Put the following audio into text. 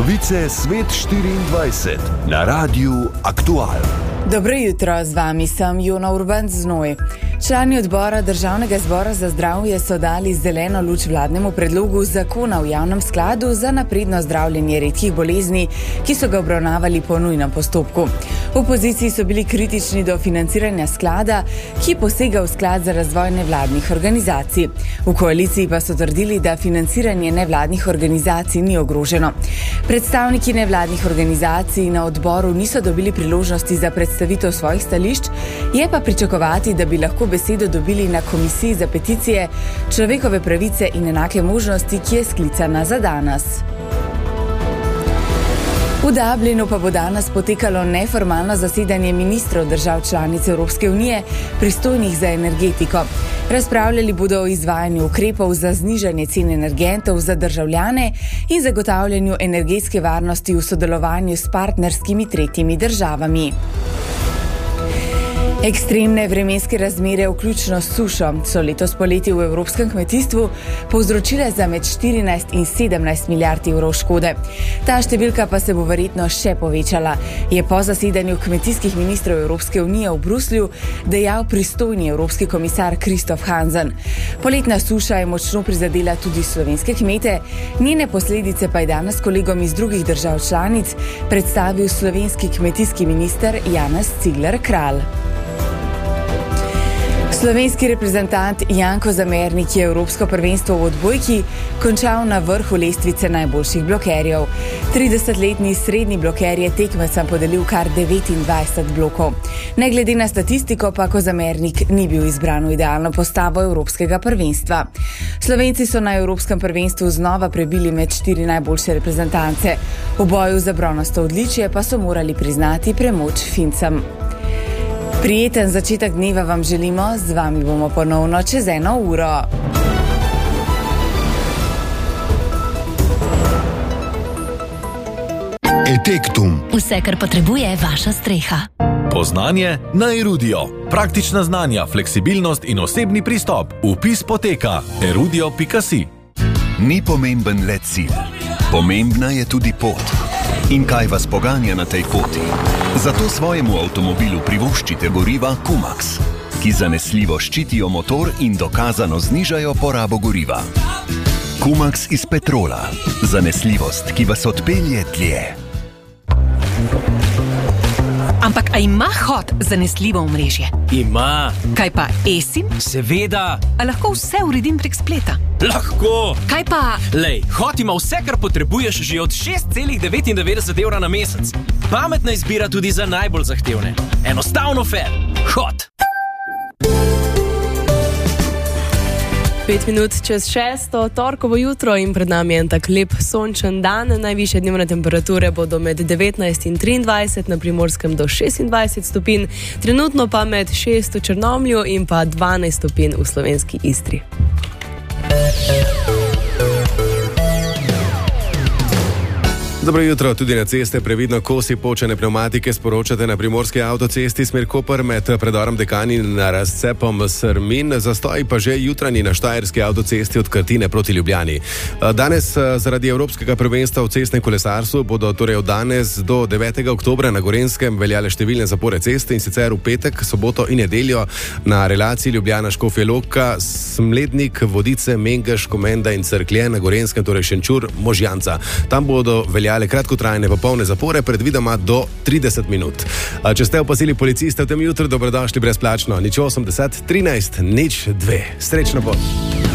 Novice Svet 24 na Radiu Aktual. Dobro jutro, z vami sem Jona Urban Znoj. Člani odbora Državnega zbora za zdravje so dali zeleno luč vladnemu predlogu zakona v javnem skladu za napredno zdravljenje redkih bolezni, ki so ga obravnavali po nujnem postopku. V opoziciji so bili kritični do financiranja sklada, ki posega v sklad za razvoj nevladnih organizacij. V koaliciji pa so trdili, da financiranje nevladnih organizacij ni ogroženo. Predstavniki nevladnih organizacij na odboru niso dobili priložnosti za predstavitev svojih stališč, je pa pričakovati, da bi lahko besedo dobili na Komisiji za peticije, človekove pravice in enake možnosti, ki je sklicana za danes. V Dublinu pa bo danes potekalo neformalno zasedanje ministrov držav članic Evropske unije, pristojnih za energetiko. Razpravljali bodo o izvajanju ukrepov za znižanje cen energentov za državljane in zagotavljanju energetske varnosti v sodelovanju s partnerskimi tretjimi državami. Ekstremne vremenske razmere, vključno s sušo, so letos poleti v evropskem kmetijstvu povzročile za med 14 in 17 milijard evrov škode. Ta številka pa se bo verjetno še povečala, je po zasedanju kmetijskih ministrov Evropske unije v Bruslju dejal pristojni evropski komisar Kristof Hansen. Poletna suša je močno prizadela tudi slovenske kmete, njene posledice pa je danes kolegom iz drugih držav članic predstavil slovenski kmetijski minister Janez Cigler Kralj. Slovenski reprezentant Janko Zamernik je Evropsko prvenstvo v odbojki končal na vrhu lestvice najboljših blokerjev. 30-letni srednji bloker je tekmecem podelil kar 29 blokov. Ne glede na statistiko pa Zamernik ni bil izbran v idealno postavo Evropskega prvenstva. Slovenci so na Evropskem prvenstvu znova prebili med 4 najboljše reprezentance. V boju za bronasto odličje pa so morali priznati premoč Fincem. Prijeten začetek dneva vam želimo, z vami bomo ponovno čez 1 uro. Etektum. Vse, kar potrebuje vaša streha. Poznanje na Erudio. Praktična znanja, fleksibilnost in osebni pristop. Vpis poteka erudio.si. Ni pomemben le cilj. Pomembna je tudi pot. In kaj vas poganja na tej poti? Zato svojemu avtomobilu privoščite goriva Kumax, ki zanesljivo ščitijo motor in dokazano znižajo porabo goriva. Kumax iz petrola. Zanesljivost, ki vas odpelje dlje. Ampak a ima Hot zanesljivo omrežje? Ima. Kaj pa eSIM? Seveda. A lahko vse uredim prek spleta? Lahko. Kaj pa... Lej, Hot ima vse, kar potrebuješ že od 6,99 evra na mesec. Pametna izbira tudi za najbolj zahtevne. Enostavno fair. Hot. 5 minut čez 6, torkovo jutro in pred nami je en tak lep sončen dan. Najvišje dnevne temperature bodo med 19 in 23, na Primorskem do 26 stopinj, trenutno pa med 6 v Črnomlju in pa 12 stopinj v slovenski Istri. Dobro jutro, tudi na ceste previdno kosi počene pneumatike sporočate na primorski avtocesti smer Koper med predorom Dekani in razcepom Srmin, zastoj pa že jutranji na štajerski avtocesti od Krtine proti Ljubljani. Danes zaradi Evropskega prvenstva v cestnem kolesarstvu bodo torej od danes do 9. oktobra na Gorenjskem veljale številne zapore ceste, in sicer v petek, soboto in nedeljo na relaciji Ljubljana-Škofja Loka, Smlednik, Vodice, Mengeš, Komenda in Cerklje, na Gorenjskem torej Šenčur, Možjanca. Tam bodo veljale kratkotrajne popolne zapore, predvidoma do 30 minut. Če ste opazili policiste v tem jutru, dobrodošli brezplačno. 080 13 02. Srečno pot.